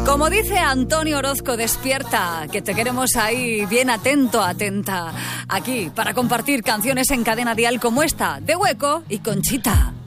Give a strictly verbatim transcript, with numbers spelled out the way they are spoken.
Como dice Antonio Orozco, despierta, que te queremos ahí bien atento, atenta, aquí para compartir canciones en Cadena Dial como esta, de Hueco y Conchita.